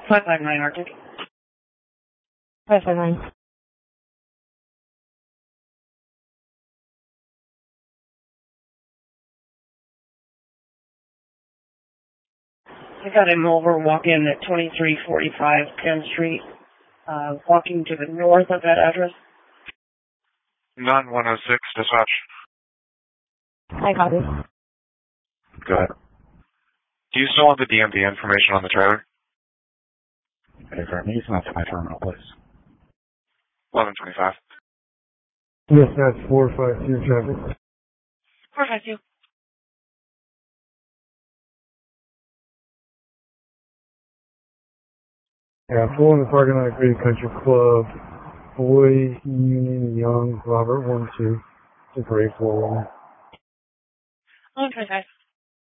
559 Arctic. 559. I got him over walking at 2345 10th Street, walking to the north of that address. 9106, dispatch. I copy. Go ahead. Do you still want the DMV information on the trailer? He's not to my terminal, please. 1125. Yes, that's 452 traffic. 452. Yeah, full in the parking lot, Green Country Club. Boy, Union, Young, Robert 1-2. It's a great 4-1. 1125.